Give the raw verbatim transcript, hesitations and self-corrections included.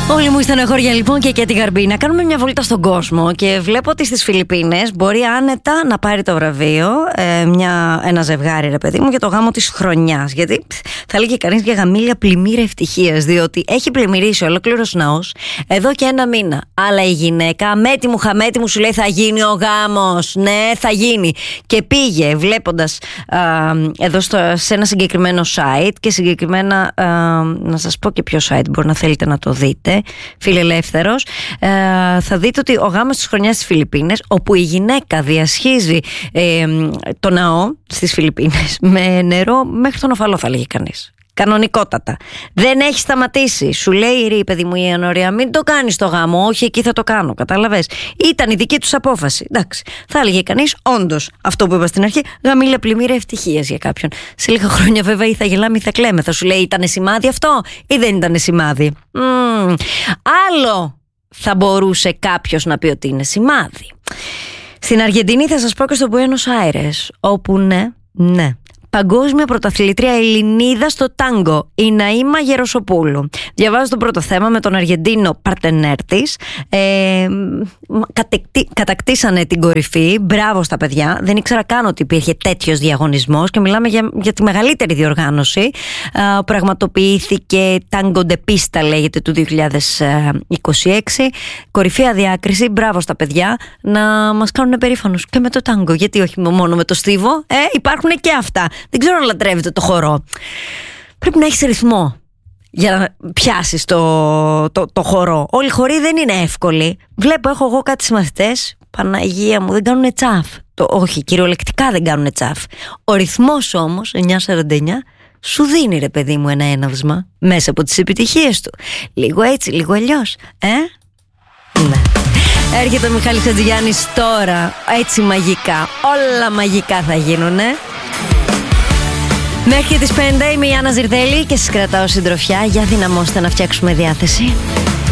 Όλη μου η στεναχώρια λοιπόν και, και τη Γαρμπή. Να κάνουμε μια βόλτα στον κόσμο και βλέπω ότι στις Φιλιππίνες μπορεί άνετα να πάρει το βραβείο ε, μια, ένα ζευγάρι, ρε παιδί μου, για το γάμο της χρονιάς. Γιατί θα λέγει κανείς για γαμήλια πλημμύρα ευτυχίας, διότι έχει πλημμυρίσει ολόκληρος ναός εδώ και ένα μήνα. Αλλά η γυναίκα, μέτη μου χαμέτη μου, σου λέει θα γίνει ο γάμος. Ναι, θα γίνει. Και πήγε βλέποντας α, εδώ στο, σε ένα συγκεκριμένο site και συγκεκριμένα α, να σας πω και ποιο site μπορεί να θέλετε να το δείτε. Φιλελεύθερος, ε, θα δείτε ότι ο γάμος της χρονιάς στις Φιλιππίνες, όπου η γυναίκα διασχίζει ε, το ναό στις Φιλιππίνες με νερό μέχρι τον οφαλό, θα λέγει κανείς. Κανονικότατα. Δεν έχει σταματήσει. Σου λέει ρε παιδί μου η Ανωρία, μην το κάνεις το γάμο. Όχι, εκεί θα το κάνω. Κατάλαβες. Ήταν η δική τους απόφαση. Εντάξει. Θα έλεγε κανείς, όντως, αυτό που είπα στην αρχή, γαμήλια πλημμύρα ευτυχίας για κάποιον. Σε λίγα χρόνια βέβαια ή θα γελάμε ή θα κλαίμε. Θα σου λέει, ήταν σημάδι αυτό ή δεν ήταν σημάδι. Mm. Άλλο θα μπορούσε κάποιος να πει ότι είναι σημάδι. Στην Αργεντινή θα σας πω και στο Μπουένος Άιρες, όπου ναι, ναι. Παγκόσμια πρωταθλήτρια Ελληνίδα στο τάγκο, η Ναΐμα Γεροσοπούλου. Διαβάζω το πρώτο θέμα με τον Αργεντίνο παρτενέρ της. Ε, κατεκτή, κατακτήσανε την κορυφή. Μπράβο στα παιδιά. Δεν ήξερα καν ότι υπήρχε τέτοιος διαγωνισμός και μιλάμε για, για τη μεγαλύτερη διοργάνωση. Ε, πραγματοποιήθηκε Tango de Pista, λέγεται, του δύο χιλιάδες είκοσι έξι. Κορυφαία διάκριση. Μπράβο στα παιδιά. Να μας κάνουν περήφανους και με το τάγκο. Γιατί όχι μόνο με το στίβο. Ε, υπάρχουν και αυτά. Δεν ξέρω αν λατρεύετε το χορό. Πρέπει να έχεις ρυθμό για να πιάσεις το, το, το χορό. Όλοι οι χοροί δεν είναι εύκολοι. Βλέπω, έχω εγώ κάτι συμμαθητές, Παναγία μου, δεν κάνουνε τσαφ. Το, όχι, κυριολεκτικά δεν κάνουνε τσαφ. Ο ρυθμός όμως, εννιά σαράντα εννιά, σου δίνει ρε παιδί μου ένα έναυσμα μέσα από τις επιτυχίες του. Λίγο έτσι, λίγο αλλιώς. Ε? Ναι. Έρχεται ο Μιχάλης Χατζηγιάννης τώρα, έτσι μαγικά. Όλα μαγικά θα γίνουνε. Μέχρι τις πέντε είμαι η Άννα Ζιρδέλη και σας κρατάω συντροφιά. Για δυναμώστε να φτιάξουμε διάθεση.